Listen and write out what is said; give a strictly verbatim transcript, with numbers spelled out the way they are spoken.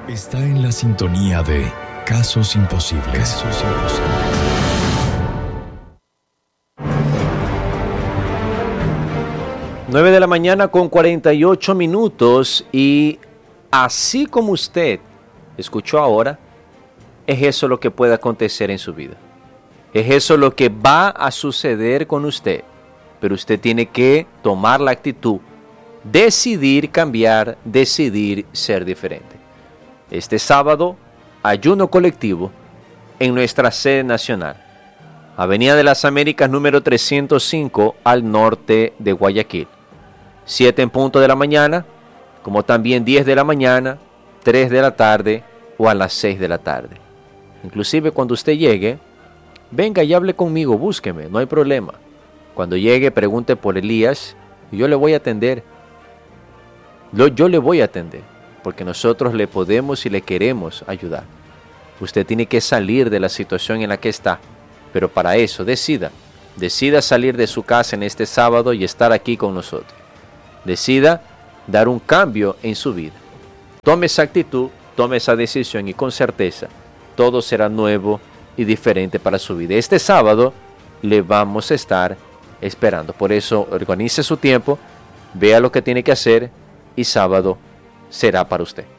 Está en la sintonía de Casos Imposibles. Casos Imposibles. nueve de la mañana con cuarenta y ocho minutos y así como usted escuchó ahora, es eso lo que puede acontecer en su vida. Es eso lo que va a suceder con usted. Pero usted tiene que tomar la actitud, decidir cambiar, decidir ser diferente. Este sábado, ayuno colectivo en nuestra sede nacional, Avenida de las Américas número trescientos cinco al norte de Guayaquil. siete en punto de la mañana, como también diez de la mañana, tres de la tarde o a las seis de la tarde. Inclusive cuando usted llegue, venga y hable conmigo, búsqueme, no hay problema. Cuando llegue, pregunte por Elías y yo le voy a atender. Yo, yo le voy a atender, porque nosotros le podemos y le queremos ayudar. Usted tiene que salir de la situación en la que está, pero para eso decida, decida salir de su casa en este sábado y estar aquí con nosotros. Decida dar un cambio en su vida. Tome esa actitud, tome esa decisión y con certeza todo será nuevo y diferente para su vida. Este sábado le vamos a estar esperando. Por eso organice su tiempo, vea lo que tiene que hacer y sábado será para usted.